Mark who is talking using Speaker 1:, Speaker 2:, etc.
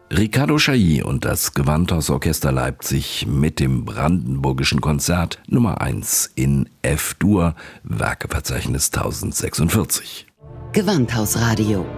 Speaker 1: Riccardo Chailly und das Gewandhausorchester Leipzig mit dem Brandenburgischen Konzert Nummer 1 in F-Dur, Werkeverzeichnis 1046.
Speaker 2: Gewandhausradio